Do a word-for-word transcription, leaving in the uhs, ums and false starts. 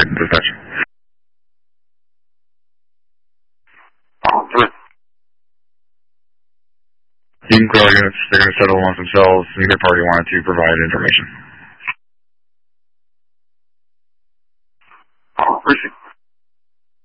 report in dispatch. You can call units. They're going to settle amongst themselves. Neither party wanted to provide information.